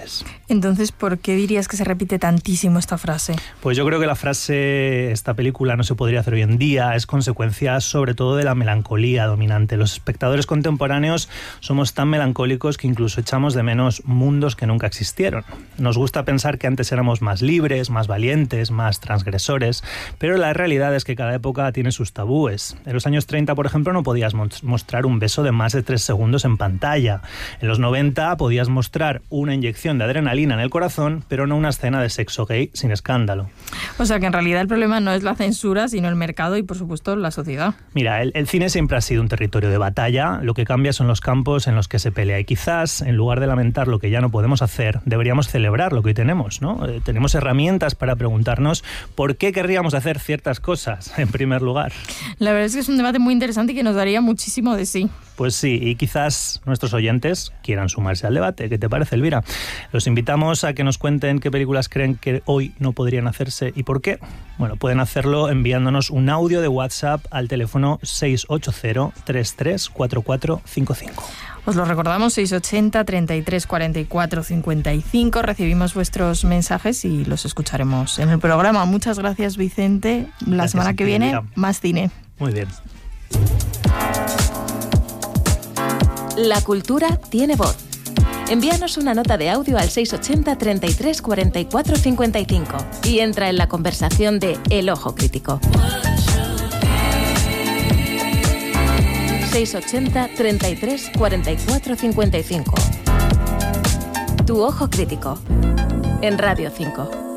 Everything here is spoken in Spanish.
veces. Entonces, ¿por qué dirías que se repite tantísimo esta frase? Pues yo creo que la frase, esta película no se podría hacer hoy en día, es consecuencia sobre todo de la melancolía dominante. Los espectadores contemporáneos somos tan melancólicos que incluso echamos de menos mundos que nunca existieron. Nos gusta pensar que antes éramos más libres, más valientes, más transgresores, pero la realidad es que cada época tiene sus tabúes. En los años 30, por ejemplo, no podías mostrar un beso de más de 3 segundos en pantalla. En los 90 podías mostrar una inyección de adrenalina en el corazón, pero no una escena de sexo gay sin escándalo. O sea que en realidad el problema no es la censura, sino el mercado y, por supuesto, la sociedad. Mira, el cine siempre ha sido un territorio de batalla, lo que cambia son los campos en los que se pelea. Y quizás, en lugar de lamentar lo que ya no podemos hacer, deberíamos celebrar lo que hoy tenemos, ¿no? Tenemos herramientas para preguntarnos por qué querríamos hacer ciertas cosas, en primer lugar. La verdad es que es un debate muy interesante y que nos daría muchísimo de sí. Pues sí, y quizás nuestros oyentes quieran sumarse al debate. ¿Qué te parece, Elvira? Los invitamos a que nos cuenten qué películas creen que hoy no podrían hacerse y por qué. Bueno, pueden hacerlo enviándonos un audio de WhatsApp al teléfono 680-334455. Os lo recordamos, 680 33 44 55. Recibimos vuestros mensajes y los escucharemos en el programa. Muchas gracias, Vicente. La semana que viene, más cine. Muy bien. La cultura tiene voz. Envíanos una nota de audio al 680 33 44 55 y entra en la conversación de El Ojo Crítico. 680 33 44 55. Tu Ojo Crítico, en Radio 5.